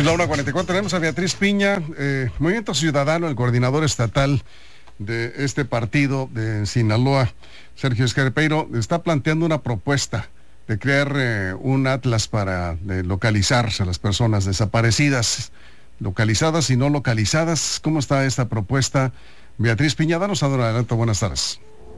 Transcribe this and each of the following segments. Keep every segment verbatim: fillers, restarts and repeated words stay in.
Es la una cuarenta y cuatro. Tenemos a Beatriz Piña, eh, Movimiento Ciudadano, el coordinador estatal de este partido de Sinaloa, Sergio Escarpeiro, está planteando una propuesta de crear eh, un atlas para eh, localizarse a las personas desaparecidas, localizadas y no localizadas. ¿Cómo está esta propuesta? Beatriz Piña, danos ahora adelante. Buenas tardes.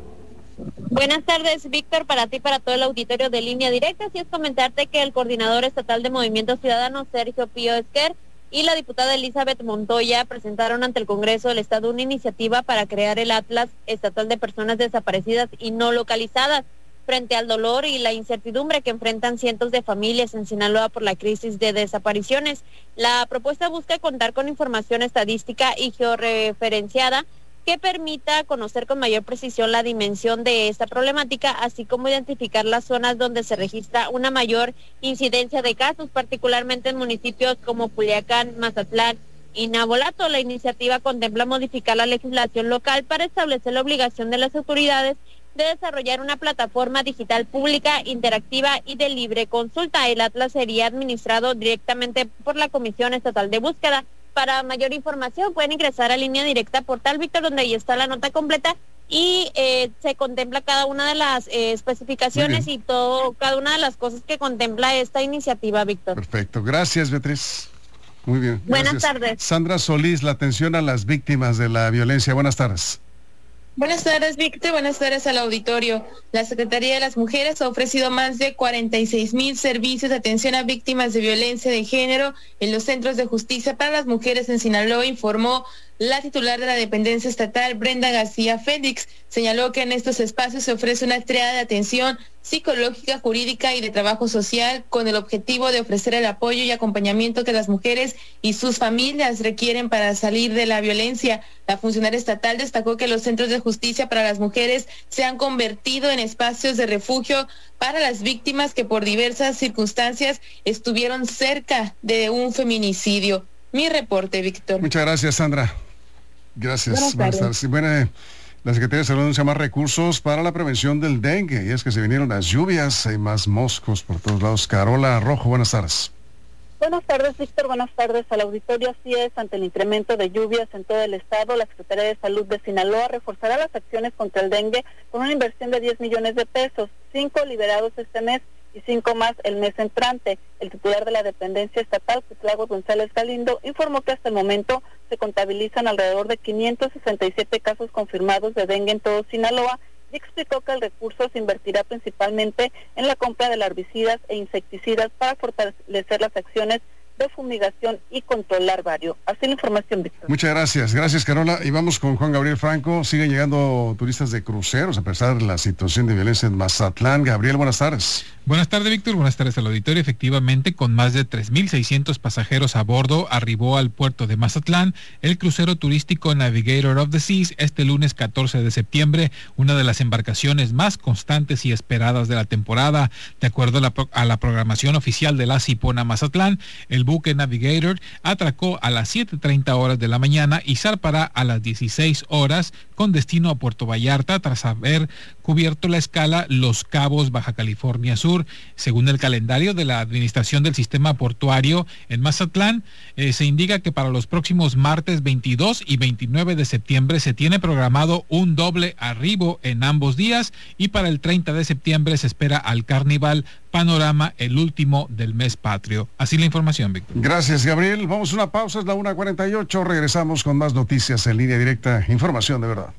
Buenas tardes, Víctor, para ti, para todo el auditorio de Línea Directa. Así es, comentarte que el coordinador estatal de Movimiento Ciudadano, Sergio Pío Esquer, y la diputada Elizabeth Montoya presentaron ante el Congreso del Estado una iniciativa para crear el Atlas Estatal de Personas Desaparecidas y No Localizadas, frente al dolor y la incertidumbre que enfrentan cientos de familias en Sinaloa por la crisis de desapariciones. La propuesta busca contar con información estadística y georreferenciada que permita conocer con mayor precisión la dimensión de esta problemática, así como identificar las zonas donde se registra una mayor incidencia de casos, particularmente en municipios como Culiacán, Mazatlán y Navolato. La iniciativa contempla modificar la legislación local para establecer la obligación de las autoridades de desarrollar una plataforma digital pública, interactiva y de libre consulta. El Atlas sería administrado directamente por la Comisión Estatal de Búsqueda. Para mayor información pueden ingresar a Línea Directa Portal, Víctor, donde ahí está la nota completa y eh, se contempla cada una de las eh, especificaciones y todo, cada una de las cosas que contempla esta iniciativa, Víctor. Perfecto, gracias, Beatriz. Muy bien. Buenas gracias. tardes. Sandra Solís, la atención a las víctimas de la violencia. Buenas tardes. Buenas tardes, Víctor. Buenas tardes al auditorio. La Secretaría de las Mujeres ha ofrecido más de cuarenta y seis mil servicios de atención a víctimas de violencia de género en los centros de justicia para las mujeres en Sinaloa, informó la titular de la dependencia estatal, Brenda García Félix. Señaló que en estos espacios se ofrece una triada de atención psicológica, jurídica y de trabajo social con el objetivo de ofrecer el apoyo y acompañamiento que las mujeres y sus familias requieren para salir de la violencia. La funcionaria estatal destacó que los centros de justicia para las mujeres se han convertido en espacios de refugio para las víctimas que por diversas circunstancias estuvieron cerca de un feminicidio. Mi reporte, Víctor. Muchas gracias, Sandra. Gracias. Buenas tardes. Buenas tardes. Bueno, la Secretaría de Salud anuncia más recursos para la prevención del dengue, y es que se vinieron las lluvias, hay más moscos por todos lados. Carola Rojo, buenas tardes. Buenas tardes, Víctor. Buenas tardes al auditorio. Así es, ante el incremento de lluvias en todo el estado, la Secretaría de Salud de Sinaloa reforzará las acciones contra el dengue con una inversión de diez millones de pesos, cinco liberados este mes y cinco más el mes entrante. El titular de la dependencia estatal, Cuitlago González Galindo, informó que hasta el momento se contabilizan alrededor de quinientos sesenta y siete casos confirmados de dengue en todo Sinaloa, y explicó que el recurso se invertirá principalmente en la compra de herbicidas e insecticidas para fortalecer las acciones de fumigación y control larvario. Así la información, Víctor. Muchas gracias, gracias, Carola. Y vamos con Juan Gabriel Franco. Siguen llegando turistas de cruceros a pesar de la situación de violencia en Mazatlán. Gabriel, buenas tardes. Buenas tardes, Víctor. Buenas tardes al auditorio. Efectivamente, con más de tres mil seiscientos pasajeros a bordo, arribó al puerto de Mazatlán el crucero turístico Navigator of the Seas este lunes catorce de septiembre, una de las embarcaciones más constantes y esperadas de la temporada. De acuerdo a la, a la programación oficial de la Cipona Mazatlán, el buque Navigator atracó a las siete treinta horas de la mañana y zarpará a las dieciséis horas con destino a Puerto Vallarta tras haber cubierto la escala Los Cabos, Baja California Sur. Según el calendario de la Administración del Sistema Portuario en Mazatlán, eh, se indica que para los próximos martes veintidós y veintinueve de septiembre se tiene programado un doble arribo en ambos días, y para el treinta de septiembre se espera al Carnival Panorama, el último del mes patrio. Así la información, Víctor. Gracias, Gabriel. Vamos a una pausa, es la una cuarenta y ocho. Regresamos con más noticias en Línea Directa. Información de verdad.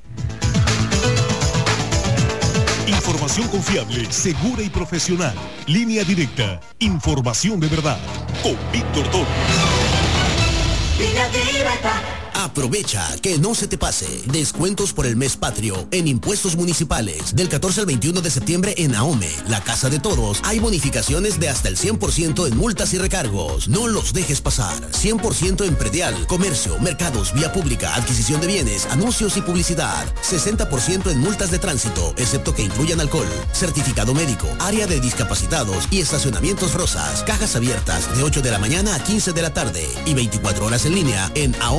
Información confiable, segura y profesional. Línea Directa. Información de verdad. Con Víctor Toro. Línea Directa. Aprovecha que no se te pase. Descuentos por el mes patrio en impuestos municipales. Del catorce al veintiuno de septiembre en AOME, la Casa de Toros, hay bonificaciones de hasta el cien por ciento en multas y recargos. No los dejes pasar. cien por ciento en predial, comercio, mercados, vía pública, adquisición de bienes, anuncios y publicidad. sesenta por ciento en multas de tránsito, excepto que incluyan alcohol. Certificado médico, área de discapacitados y estacionamientos rosas. Cajas abiertas de ocho de la mañana a quince de la tarde y veinticuatro horas en línea en AOME.